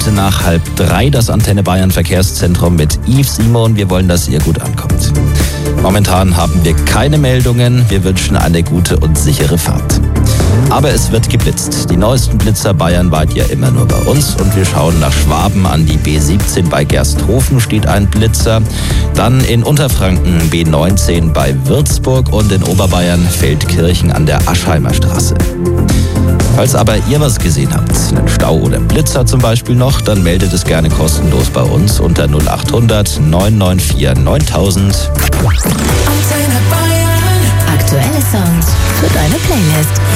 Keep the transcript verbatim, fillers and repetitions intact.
nach halb drei das Antenne Bayern Verkehrszentrum mit Yves Simon. Wir wollen, dass ihr gut ankommt. Momentan haben wir keine Meldungen. Wir wünschen eine gute und sichere Fahrt. Aber es wird geblitzt. Die neuesten Blitzer bayernweit ja immer nur bei uns. Und wir schauen nach Schwaben an die B siebzehn bei Gersthofen steht ein Blitzer. Dann in Unterfranken B neunzehn bei Würzburg und in Oberbayern Feldkirchen an der Aschheimer Straße. Falls aber ihr was gesehen habt, einen Stau oder Blitzer zum Beispiel noch, dann meldet es gerne kostenlos bei uns unter null acht hundert neun neun vier neuntausend. Aktuelle Songs für deine Playlist.